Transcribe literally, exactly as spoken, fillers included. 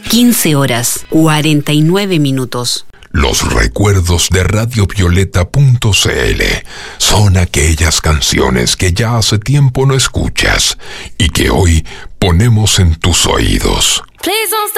quince horas, cuarenta y nueve minutos. Los recuerdos de radio violeta punto c l son aquellas canciones que ya hace tiempo no escuchas y que hoy ponemos en tus oídos. Please don't stop.